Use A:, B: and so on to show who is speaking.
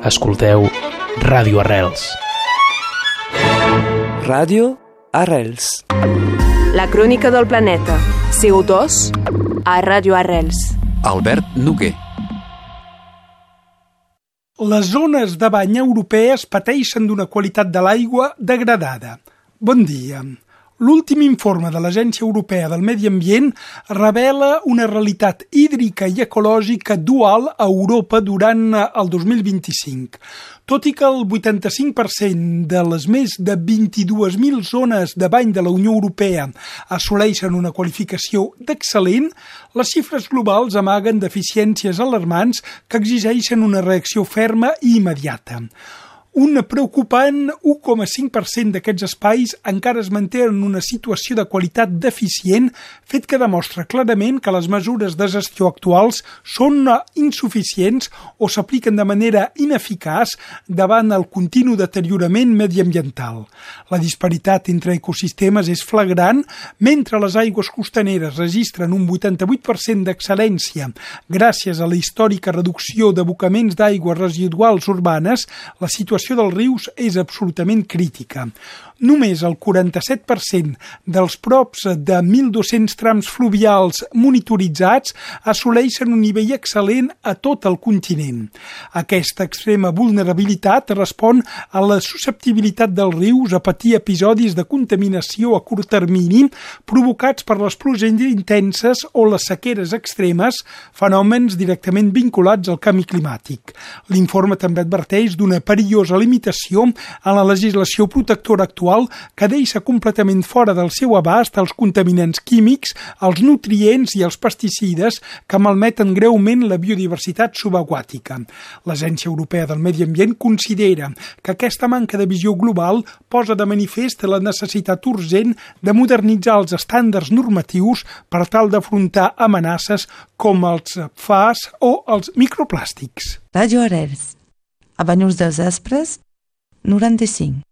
A: Escolteu Ràdio Arrels.
B: Ràdio Arrels.
C: La crònica del planeta. CO2 a Ràdio Arrels.
D: Albert Noguer.
E: Les zones de bany europees pateixen d'una qualitat de l'aigua degradada. Bon dia. L'últim informe de l'Agència Europea del Medi Ambient revela una realitat hídrica i ecològica dual a Europa durant el 2025. Tot i que el 85% de les més de 22.000 zones de bany de la Unió Europea assoleixen una qualificació d'excel·lent, les xifres globals amaguen deficiències alarmants que exigeixen una reacció ferma i immediata. Un preocupant 1,5% d'aquests espais encara es mantenen en una situació de qualitat deficient, fet que demostra clarament que les mesures de gestió actuals són insuficients o s'apliquen de manera ineficaç davant el continu deteriorament mediambiental. La disparitat entre ecosistemes és flagrant, mentre les aigües costaneres registren un 88% d'excel·lència gràcies a la històrica reducció d'abocaments d'aigües residuals urbanes, la situació dels rius és absolutament crítica. Només el 47% dels props de 1.200 trams fluvials monitoritzats assoleixen un nivell excel·lent a tot el continent. Aquesta extrema vulnerabilitat respon a la susceptibilitat dels rius a patir episodis de contaminació a curt termini provocats per les pluges intenses o les sequeres extremes, fenòmens directament vinculats al canvi climàtic. L'informe també adverteix d'una perillosa limitació en la legislació protectora actual que deixa completament fora del seu abast els contaminants químics, els nutrients i els pesticides que malmeten greument la biodiversitat subaquàtica. L'Agència Europea del Medi Ambient considera que aquesta manca de visió global posa de manifest la necessitat urgent de modernitzar els estàndards normatius per tal d'afrontar amenaces com els PFAS o els microplàstics.
F: Ràdio Arrels, a Banyuls dels Aspres, 95.